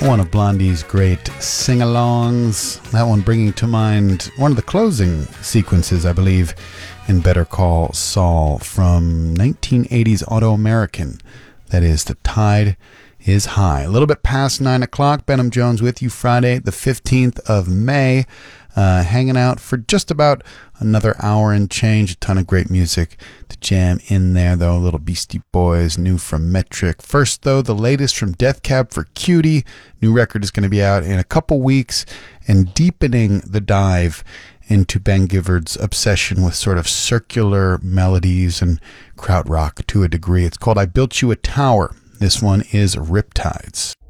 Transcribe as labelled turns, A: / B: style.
A: One of Blondie's great sing-alongs. That one bringing to mind one of the closing sequences, I believe, in Better Call Saul from 1980's Auto-American. That is, The Tide is High. A little bit past 9 o'clock. Benham Jones with you Friday, the 15th of May. Hanging out for just about another hour and change. A ton of great music to jam in there, though. Little Beastie Boys, new from Metric. First, though, the latest from Death Cab for Cutie. New record is going to be out in a couple weeks, and deepening the dive into Ben Gifford's obsession with sort of circular melodies and krautrock to a degree. It's called I Built You a Tower. This one is Riptides.